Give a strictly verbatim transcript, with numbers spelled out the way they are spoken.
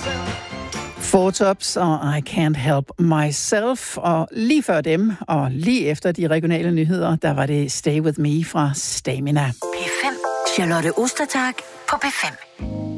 Four Tops og I Can't Help Myself, og lige før dem, og lige efter de regionale nyheder, der var det Stay With Me fra Stamina. P fem. Charlotte Ostertag på P fem.